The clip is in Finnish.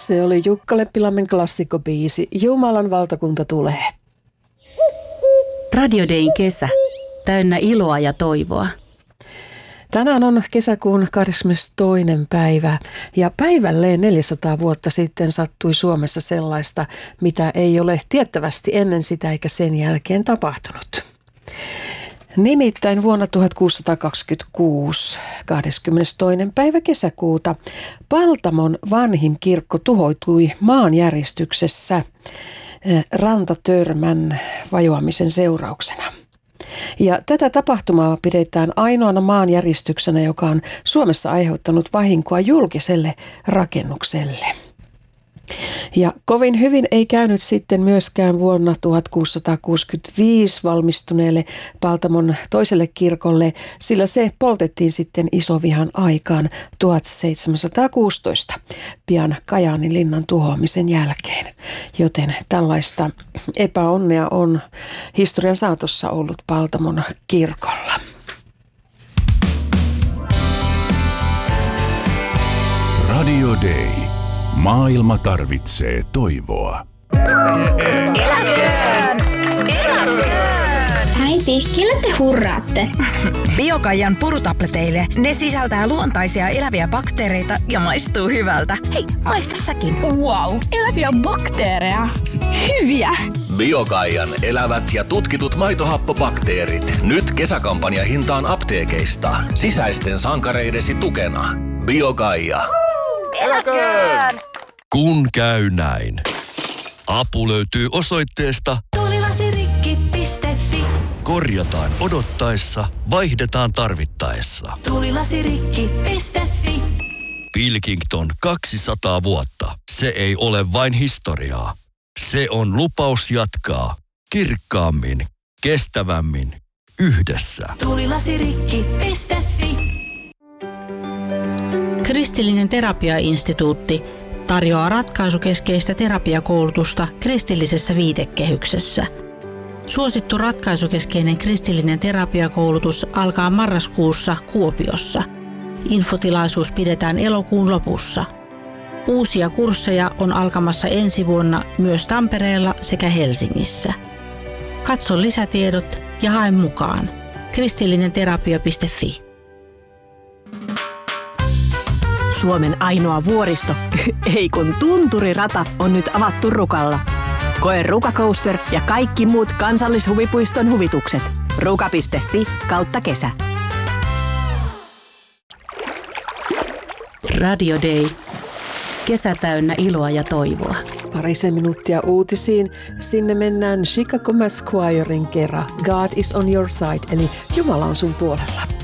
Se oli Jukka Leppilammen klassikkobiisi Jumalan valtakunta tulee. Radio Dayn kesä, täynnä iloa ja toivoa. Tänään on kesäkuun 22. päivä ja päivälleen 400 vuotta sitten sattui Suomessa sellaista, mitä ei ole tiettävästi ennen sitä eikä sen jälkeen tapahtunut. Nimittäin vuonna 1626, 22. päivä kesäkuuta, Paltamon vanhin kirkko tuhoutui maanjäristyksessä rantatörmän vajoamisen seurauksena. Ja tätä tapahtumaa pidetään ainoana maanjäristyksenä, joka on Suomessa aiheuttanut vahinkoa julkiselle rakennukselle. Ja kovin hyvin ei käynyt sitten myöskään vuonna 1665 valmistuneelle Paltamon toiselle kirkolle, sillä se poltettiin sitten isovihan aikaan 1716 pian Kajaanin linnan tuhoamisen jälkeen. Joten tällaista epäonnea on historian saatossa ollut Paltamon kirkolla. Radio Day. Maailma tarvitsee toivoa. Eläköön! Eläköön! Äiti, kelle te hurraatte? Biokaijan purutableteille. Ne sisältää luontaisia eläviä bakteereita ja maistuu hyvältä. Hei, maista säkin. Wow, eläviä bakteereja. Hyviä! Biokaijan elävät ja tutkitut maitohappobakteerit. Nyt kesäkampanjahintaan apteekeista. Sisäisten sankareidesi tukena. Biokaija. Eläköön! Kun käy näin. Apu löytyy osoitteesta tulilasirikki.fi. Korjataan odottaessa, vaihdetaan tarvittaessa. Tulilasirikki.fi. Pilkington 200 vuotta. Se ei ole vain historiaa. Se on lupaus jatkaa kirkkaammin, kestävämmin, yhdessä. Tulilasirikki.fi. Kristillinen terapiainstituutti tarjoaa ratkaisukeskeistä terapiakoulutusta kristillisessä viitekehyksessä. Suosittu ratkaisukeskeinen kristillinen terapiakoulutus alkaa marraskuussa Kuopiossa. Infotilaisuus pidetään elokuun lopussa. Uusia kursseja on alkamassa ensi vuonna myös Tampereella sekä Helsingissä. Katso lisätiedot ja hae mukaan. kristillinenterapia.fi. Suomen ainoa vuoristo, ei kun tunturirata, on nyt avattu Rukalla. Koe Ruka Coaster ja kaikki muut kansallishuvipuiston huvitukset. ruka.fi/kesä. Radio Day. Kesä täynnä iloa ja toivoa. Parisen minuuttia uutisiin. Sinne mennään Chicago Mass Choirin kera God is on your side, eli Jumala on sun puolella.